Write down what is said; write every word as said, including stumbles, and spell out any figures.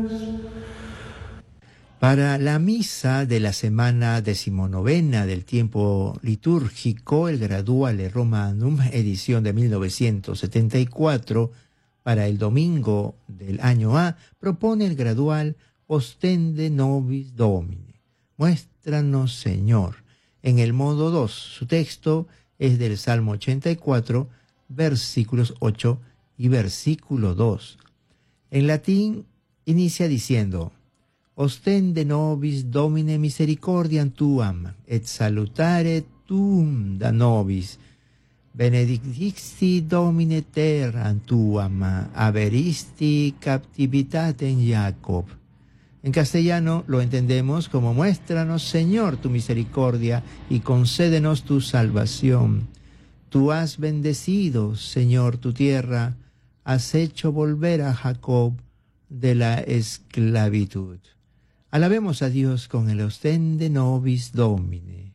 Para la misa de la semana decimonovena del tiempo litúrgico, el Graduale Romanum, edición de mil novecientos setenta y cuatro, para el domingo del año A, propone el gradual Ostende Nobis Domine, muéstranos Señor. En el modo dos, su texto es del Salmo ochenta y cuatro, versículos ocho y versículo dos. En latín inicia diciendo: Ostende nobis Domine misericordiam tuam, et salutare tuum da nobis. Benedicti Domine terram tuam, averisti captivitatem Jacob. En castellano lo entendemos como: muéstranos, Señor, tu misericordia y concédenos tu salvación. Tú has bendecido, Señor, tu tierra, has hecho volver a Jacob de la esclavitud. Alabemos a Dios con el Ostende Nobis Domine.